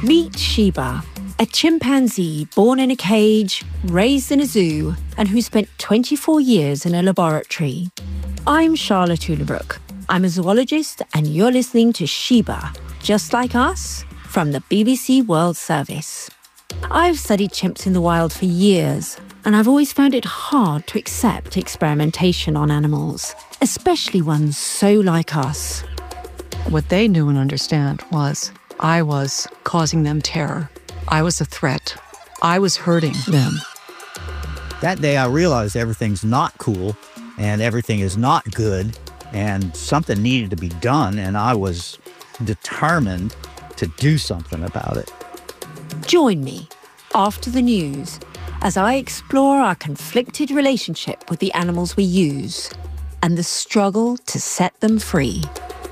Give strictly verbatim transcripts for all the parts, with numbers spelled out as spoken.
Meet Shiba, a chimpanzee born in a cage, raised in a zoo, and who spent twenty-four years in a laboratory. I'm Charlotte Ulebrook. I'm a zoologist, and you're listening to Shiba, Just Like Us, from the B B C World Service. I've studied chimps in the wild for years, and I've always found it hard to accept experimentation on animals, especially ones so like us. What they knew and understand was I was causing them terror. I was a threat. I was hurting them. That day I realized everything's not cool and everything is not good and something needed to be done, and I was determined to do something about it. Join me after the news as I explore our conflicted relationship with the animals we use and the struggle to set them free.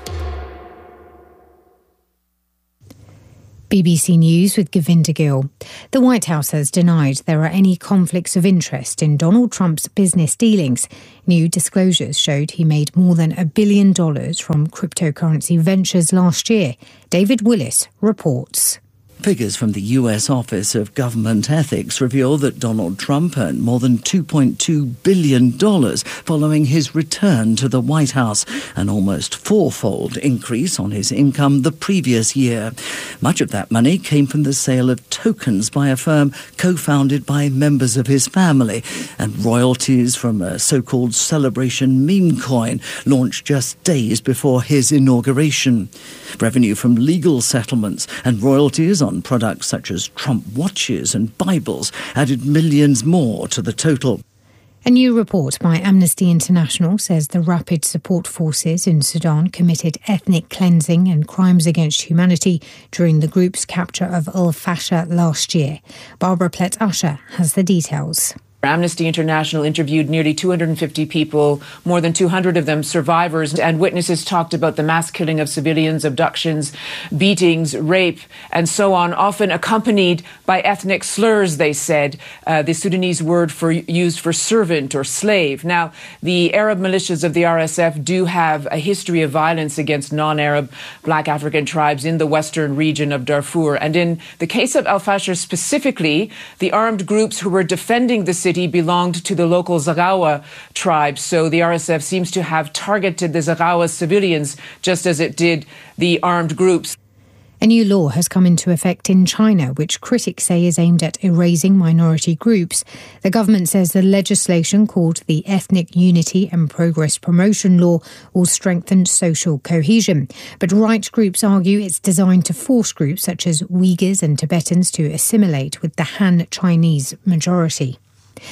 B B C News with Govinda Gill. The White House has denied there are any conflicts of interest in Donald Trump's business dealings. New disclosures showed he made more than a billion dollars from cryptocurrency ventures last year. David Willis reports. Figures from the U S Office of Government Ethics reveal that Donald Trump earned more than two point two billion dollars following his return to the White House, an almost fourfold increase on his income the previous year. Much of that money came from the sale of tokens by a firm co-founded by members of his family, and royalties from a so-called celebration meme coin launched just days before his inauguration. Revenue from legal settlements and royalties on products such as Trump watches and Bibles added millions more to the total. A new report by Amnesty International says the Rapid Support Forces in Sudan committed ethnic cleansing and crimes against humanity during the group's capture of Al Fasher last year. Barbara Plett-Usher has the details. Amnesty International interviewed nearly two hundred fifty people, more than two hundred of them survivors, and witnesses talked about the mass killing of civilians, abductions, beatings, rape, and so on, often accompanied by ethnic slurs, they said, uh, the Sudanese word for used for servant or slave. Now, the Arab militias of the R S F do have a history of violence against non-Arab black African tribes in the western region of Darfur. And in the case of Al Fasher specifically, the armed groups who were defending the city belonged to the local Zaghawa tribe, so the R S F seems to have targeted the Zaghawa civilians just as it did the armed groups. A new law has come into effect in China, which critics say is aimed at erasing minority groups. The government says the legislation, called the Ethnic Unity and Progress Promotion Law, will strengthen social cohesion. But right groups argue it's designed to force groups such as Uyghurs and Tibetans to assimilate with the Han Chinese majority.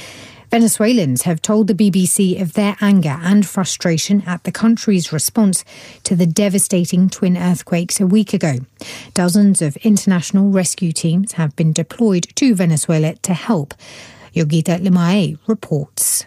Venezuelans have told the B B C of their anger and frustration at the country's response to the devastating twin earthquakes a week ago. Dozens of international rescue teams have been deployed to Venezuela to help. Yogita Limae reports.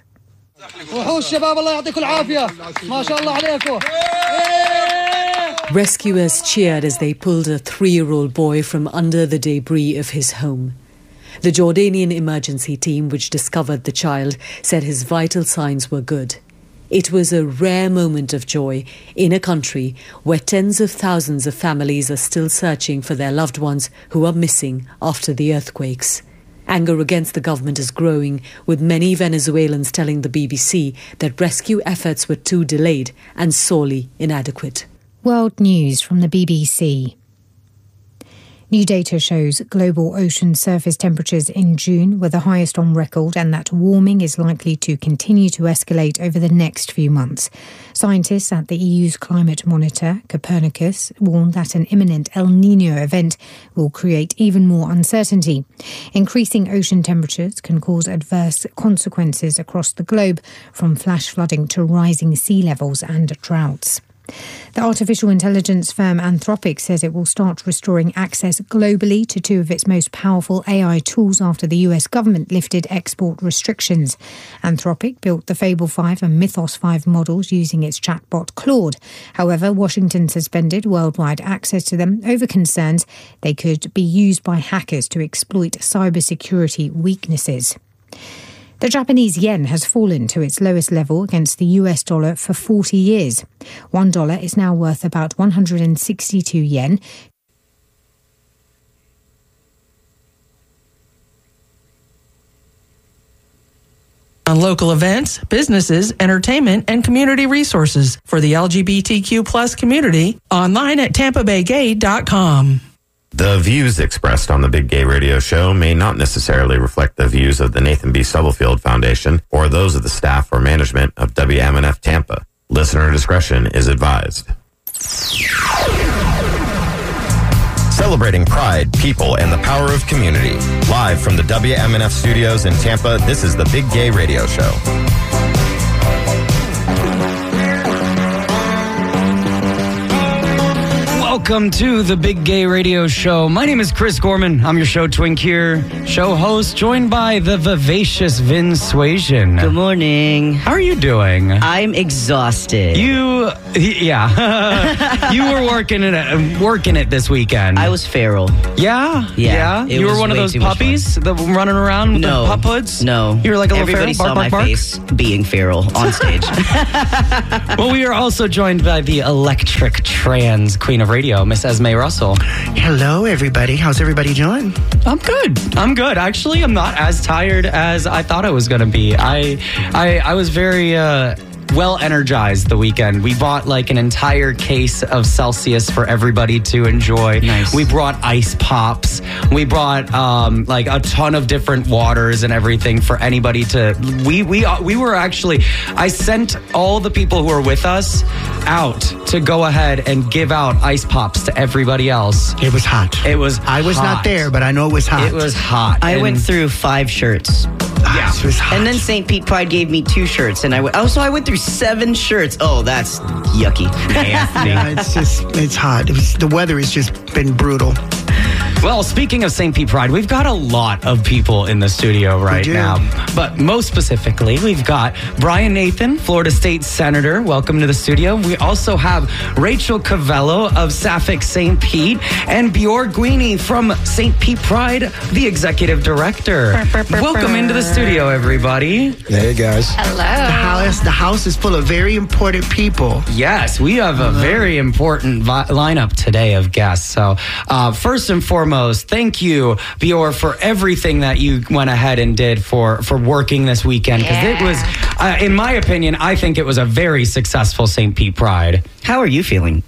Rescuers cheered as they pulled a three-year-old boy from under the debris of his home. The Jordanian emergency team, which discovered the child, said his vital signs were good. It was a rare moment of joy in a country where tens of thousands of families are still searching for their loved ones who are missing after the earthquakes. Anger against the government is growing, with many Venezuelans telling the B B C that rescue efforts were too delayed and sorely inadequate. World News from the B B C. New data shows global ocean surface temperatures in June were the highest on record, and that warming is likely to continue to escalate over the next few months. Scientists at the E U's climate monitor, Copernicus, warned that an imminent El Niño event will create even more uncertainty. Increasing ocean temperatures can cause adverse consequences across the globe, from flash flooding to rising sea levels and droughts. The artificial intelligence firm Anthropic says it will start restoring access globally to two of its most powerful A I tools after the U S government lifted export restrictions. Anthropic built the Fable five and Mythos five models using its chatbot Claude. However, Washington suspended worldwide access to them over concerns they could be used by hackers to exploit cybersecurity weaknesses. The Japanese yen has fallen to its lowest level against the U S dollar for forty years. One dollar is now worth about one hundred sixty-two yen. on local events, businesses, entertainment, and community resources for the L G B T Q plus community online at tampa bay gay dot com. The views expressed on the Big Gay Radio Show may not necessarily reflect the views of the Nathan B. Stubblefield Foundation or those of the staff or management of W M N F Tampa. Listener discretion is advised. Celebrating pride, people, and the power of community. Live from the W M N F studios in Tampa, this is the Big Gay Radio Show. Welcome to the Big Gay Radio Show. My name is Chris Gorman. I'm your show twink here, show host, joined by the vivacious Vin Suasion. Good morning. How are you doing? I'm exhausted. You, yeah, you were working it, working it this weekend. I was feral. Yeah, yeah. yeah? You were one of those puppies that were running around with no, the pup hoods. No, you were like a little Everybody feral. Bark, saw bark, my bark. face being feral on stage. Well, we are also joined by the electric trans queen of radio, Miss Esme Russell. Hello, everybody. How's everybody doing? I'm good. I'm good. Actually, I'm not as tired as I thought I was going to be. I, I, I was very uh, well energized the weekend. We bought like an entire case of Celsius for everybody to enjoy. Nice. We brought ice pops. We brought um, like a ton of different waters and everything for anybody to. We we we were actually. I sent all the people who were with us out to go ahead and give out ice pops to everybody else. It was hot. It was. I was hot. not there, but I know it was hot. It was hot. I and went through five shirts. Yeah. It was hot. And then Saint Pete Pride gave me two shirts, and I went. Oh, so I went through seven shirts. Oh, that's yucky. Yeah, it's just it's hot. It was, the weather has just been brutal. Well, speaking of Saint Pete Pride, we've got a lot of people in the studio right now. But most specifically, we've got Brian Nathan, Florida State Senator. Welcome to the studio. We also have Rachel Cavello of Sapphic Saint Pete and Bjorn Guini from Saint Pete Pride, the Executive Director. Burr, burr, burr, Welcome burr. into the studio, everybody. Hey, guys. Hello. The house, the house is full of very important people. Yes, we have a very important vi- lineup today of guests. So uh, first and foremost, thank you, Bjorn, for everything that you went ahead and did for, for working this weekend. Because yeah. it was, uh, in my opinion, I think it was a very successful Saint Pete Pride. How are you feeling?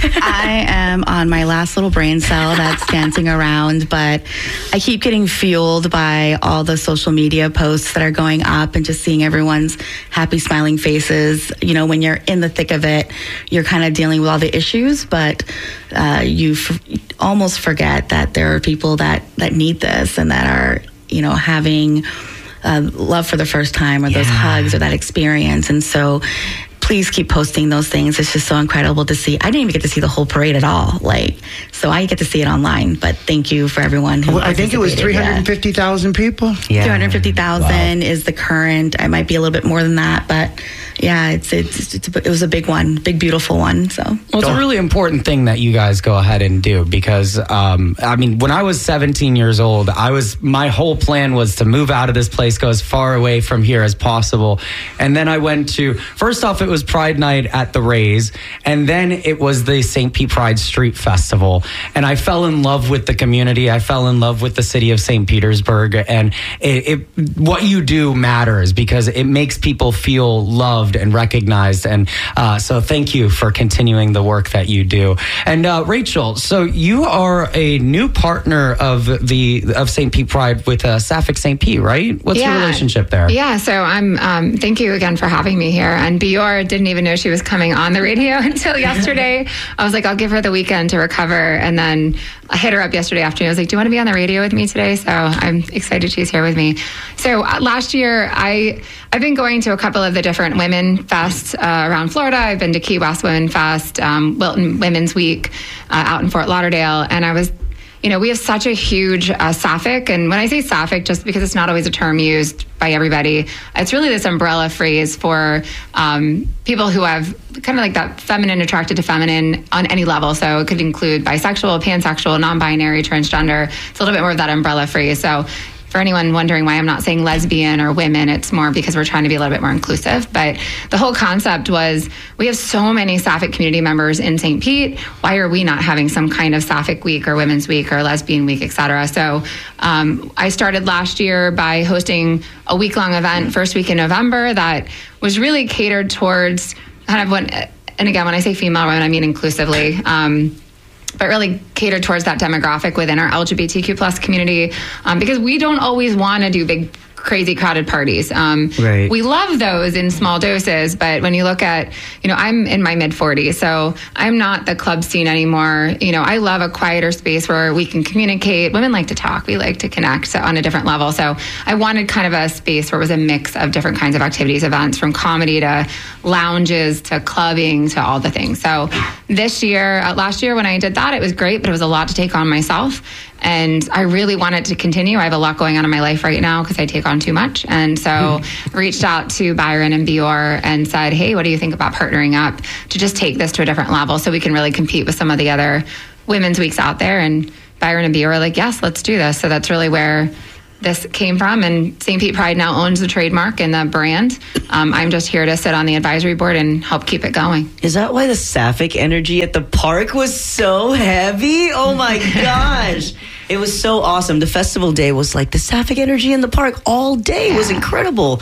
I am on my last little brain cell that's dancing around, but I keep getting fueled by all the social media posts that are going up and just seeing everyone's happy, smiling faces. You know, when you're in the thick of it, you're kind of dealing with all the issues, but uh, you f- almost forget that there are people that, that need this and that are, you know, having uh, love for the first time or those yeah. hugs or that experience. And so please keep posting those things. It's just so incredible to see. I didn't even get to see the whole parade at all. Like, so I get to see it online, but thank you for everyone who well, I think it was three hundred fifty thousand yeah. people. Yeah. three hundred fifty thousand wow. is the current. I might be a little bit more than that, but yeah, it's, it's, it's it was a big one, big, beautiful one. So well, it's a really important thing that you guys go ahead and do because, um, I mean, when I was seventeen years old, I was, my whole plan was to move out of this place, go as far away from here as possible. And then I went to, first off, it was Pride Night at the Rays, and then it was the Saint Pete Pride Street Festival. And I fell in love with the community. I fell in love with the city of Saint Petersburg. And it, it what you do matters because it makes people feel loved and recognized. And uh, so thank you for continuing the work that you do. And uh, Rachel, so you are a new partner of the of Saint Pete Pride with uh, Sapphic Saint Pete, right? What's yeah. the relationship there? Yeah, so I'm. Um, thank you again for having me here. And Bjorn didn't even know she was coming on the radio until yesterday. I was like, I'll give her the weekend to recover. And then I hit her up yesterday afternoon. I was like, do you want to be on the radio with me today? So I'm excited she's here with me. So uh, last year, I, I've been going to a couple of the different women fests uh, around Florida. I've been to Key West Women Fest, um, Wilton Women's Week uh, out in Fort Lauderdale. And I was You know, we have such a huge uh, Sapphic, and when I say Sapphic, just because it's not always a term used by everybody, it's really this umbrella phrase for um, people who have kind of like that feminine attracted to feminine on any level. So it could include bisexual, pansexual, non-binary, transgender. It's a little bit more of that umbrella phrase. So for anyone wondering why I'm not saying lesbian or women, it's more because we're trying to be a little bit more inclusive. But the whole concept was, we have so many Sapphic community members in Saint Pete. Why are we not having some kind of Sapphic week or women's week or lesbian week, et cetera? So um, I started last year by hosting a week-long event, first week in November, that was really catered towards kind of what, and again, when I say female women, I mean inclusively, um, but really catered towards that demographic within our L G B T Q plus community, um, because we don't always want to do big, crazy crowded parties. Um, right. We love those in small doses, but when you look at, you know, I'm in my mid forties, so I'm not the club scene anymore. You know, I love a quieter space where we can communicate. Women like to talk. We like to connect on a different level. So I wanted kind of a space where it was a mix of different kinds of activities, events, from comedy to lounges to clubbing to all the things. So this year, uh, last year when I did that, it was great, but it was a lot to take on myself. And I really wanted to continue. I have a lot going on in my life right now because I take on too much. And so mm. reached out to Byron and Bior and said, hey, what do you think about partnering up to just take this to a different level so we can really compete with some of the other women's weeks out there? And Byron and Bior were like, yes, let's do this. So that's really where this came from. And Saint Pete Pride now owns the trademark and the brand. Um, I'm just here to sit on the advisory board and help keep it going. Is that why the Sapphic energy at the park was so heavy? Oh my gosh. It was so awesome. The festival day was like the Sapphic energy in the park all day. It was incredible.